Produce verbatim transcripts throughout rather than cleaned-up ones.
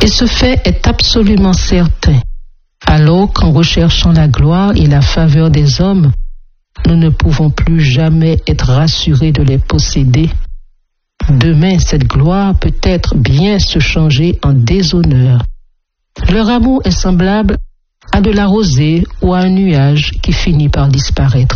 Et ce fait est absolument certain. Alors qu'en recherchant la gloire et la faveur des hommes, nous ne pouvons plus jamais être rassurés de les posséder, demain cette gloire peut être bien se changer en déshonneur. Leur amour est semblable à de la rosée ou à un nuage qui finit par disparaître.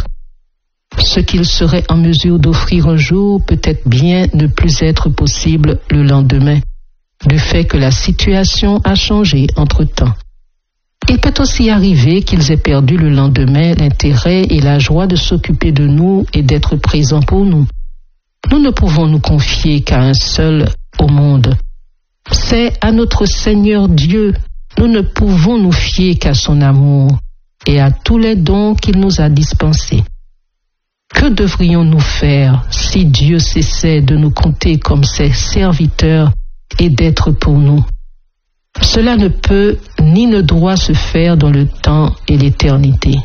Ce qu'ils seraient en mesure d'offrir un jour peut être bien ne plus être possible le lendemain, du fait que la situation a changé entre-temps. Il peut aussi arriver qu'ils aient perdu le lendemain l'intérêt et la joie de s'occuper de nous et d'être présents pour nous. Nous ne pouvons nous confier qu'à un seul au monde. C'est à notre Seigneur Dieu. Nous ne pouvons nous fier qu'à son amour et à tous les dons qu'il nous a dispensés. Que devrions-nous faire si Dieu cessait de nous compter comme ses serviteurs et d'être pour nous? Cela ne peut ni ne doit se faire dans le temps et l'éternité.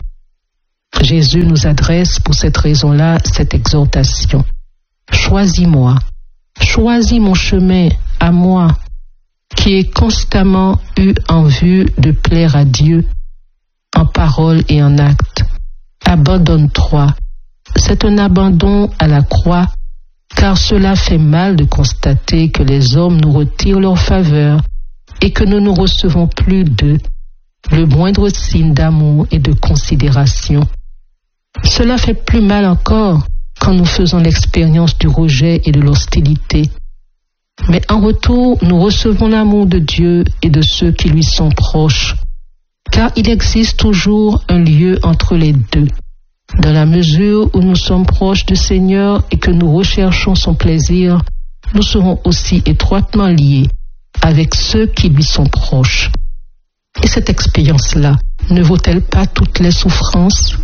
Jésus nous adresse pour cette raison-là cette exhortation. Choisis-moi, choisis mon chemin à moi, qui ai constamment eu en vue de plaire à Dieu, en parole et en acte. Abandonne-toi. C'est un abandon à la croix, car cela fait mal de constater que les hommes nous retirent leur faveur et que nous ne recevons plus d'eux le moindre signe d'amour et de considération. Cela fait plus mal encore quand nous faisons l'expérience du rejet et de l'hostilité. Mais en retour, nous recevons l'amour de Dieu et de ceux qui lui sont proches, car il existe toujours un lieu entre les deux. Dans la mesure où nous sommes proches du Seigneur et que nous recherchons son plaisir, nous serons aussi étroitement liés avec ceux qui lui sont proches. Et cette expérience-là ne vaut-elle pas toutes les souffrances